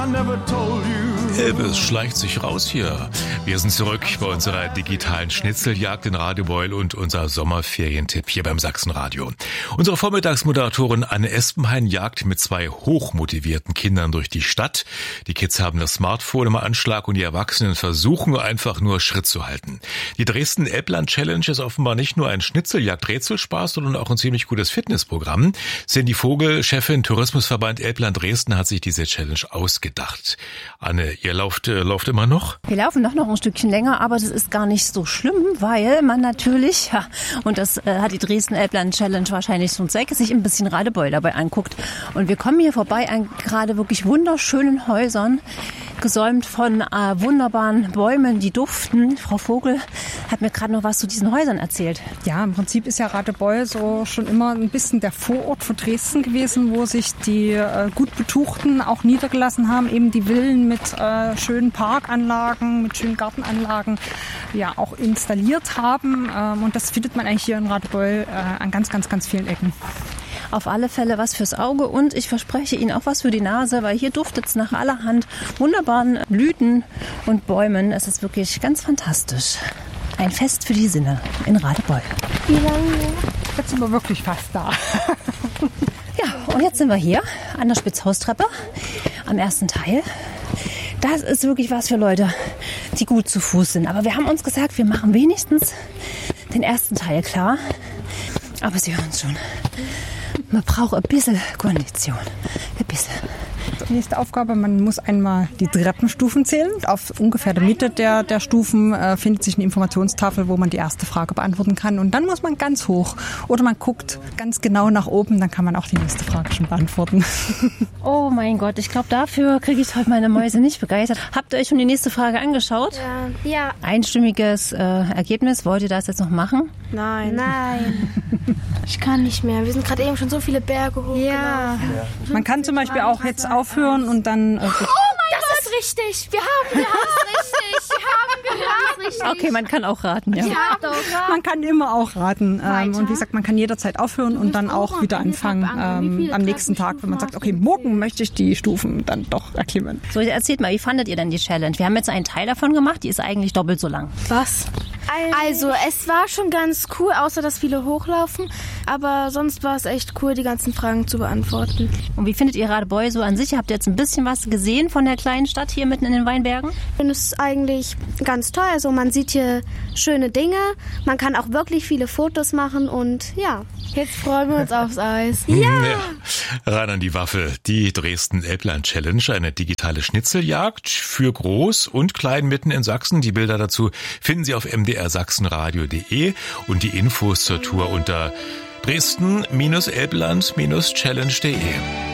Elvis schleicht sich raus hier. Wir sind zurück bei unserer digitalen Schnitzeljagd in Radio Beul und unser Sommerferientipp hier beim Sachsenradio. Unsere Vormittagsmoderatorin Anne Espenhain jagt mit 2 hochmotivierten Kindern durch die Stadt. Die Kids haben das Smartphone im Anschlag und die Erwachsenen versuchen einfach nur Schritt zu halten. Die Dresden-Elbland-Challenge ist offenbar nicht nur ein Schnitzeljagd-Rätselspaß, sondern auch ein ziemlich gutes Fitnessprogramm. Cindy Vogel, Chefin Tourismusverband Elbland-Dresden, hat sich diese Challenge ausgedacht. Anne, ihr lauft immer noch? Wir laufen noch ein Stückchen länger, aber das ist gar nicht so schlimm, weil man natürlich, und das hat die Dresden-Elbland-Challenge wahrscheinlich so einen Zweck, sich ein bisschen Radebeul dabei anguckt. Und wir kommen hier vorbei an gerade wirklich wunderschönen Häusern, gesäumt von wunderbaren Bäumen, die duften. Frau Vogel hat mir gerade noch was zu diesen Häusern erzählt. Ja, im Prinzip ist ja Radebeul so schon immer ein bisschen der Vorort von Dresden gewesen, wo sich die gut Betuchten auch niedergelassen haben, eben die Villen mit schönen Parkanlagen, mit schönen Gartenanlagen ja auch installiert haben. Und das findet man eigentlich hier in Radebeul an ganz, ganz, ganz vielen Ecken. Auf alle Fälle was fürs Auge und ich verspreche Ihnen auch was für die Nase, weil hier duftet es nach allerhand wunderbaren Blüten und Bäumen. Es ist wirklich ganz fantastisch. Ein Fest für die Sinne in Radebeul. Wie lange? Jetzt sind wir wirklich fast da. Ja, und jetzt sind wir hier an der Spitzhaustreppe am ersten Teil. Das ist wirklich was für Leute, die gut zu Fuß sind. Aber wir haben uns gesagt, wir machen wenigstens den ersten Teil klar. Aber Sie hören es schon. Man braucht ein bisschen Kondition. Ein bisschen. Die nächste Aufgabe, man muss einmal die Treppenstufen zählen. Auf ungefähr der Mitte der Stufen findet sich eine Informationstafel, wo man die erste Frage beantworten kann. Und dann muss man ganz hoch. Oder man guckt ganz genau nach oben, dann kann man auch die nächste Frage schon beantworten. Oh mein Gott, ich glaube, dafür kriege ich heute meine Mäuse nicht begeistert. Habt ihr euch schon die nächste Frage angeschaut? Ja. Einstimmiges Ergebnis. Wollt ihr das jetzt noch machen? Nein. Ich kann nicht mehr. Wir sind gerade eben schon so viele Berge hochgelaufen. Ja. Man kann zum Beispiel auch jetzt aufhören und dann... Das ist richtig. Wir haben es richtig. Okay, man kann auch raten, ja. Ja, doch. Man kann immer auch raten. Und wie gesagt, man kann jederzeit aufhören und dann auch wieder anfangen am nächsten Tag, wenn man sagt, okay, morgen möchte ich die Stufen dann doch erklimmen. So, erzählt mal, wie fandet ihr denn die Challenge? Wir haben jetzt einen Teil davon gemacht, die ist eigentlich doppelt so lang. Was? Also, es war schon ganz cool, außer dass viele hochlaufen. Aber sonst war es echt cool, die ganzen Fragen zu beantworten. Und wie findet ihr Radebeul so an sich? Habt ihr jetzt ein bisschen was gesehen von der kleinen Stadt hier mitten in den Weinbergen? Ich finde es eigentlich ganz toll. Also man sieht hier schöne Dinge. Man kann auch wirklich viele Fotos machen und ja. Jetzt freuen wir uns aufs Eis. Ja! Rein an die Waffe. Die Dresden-Elbland-Challenge, eine digitale Schnitzeljagd für Groß und Klein mitten in Sachsen. Die Bilder dazu finden Sie auf mdrsachsenradio.de und die Infos zur Tour unter Dresden-Elbland-Challenge.de.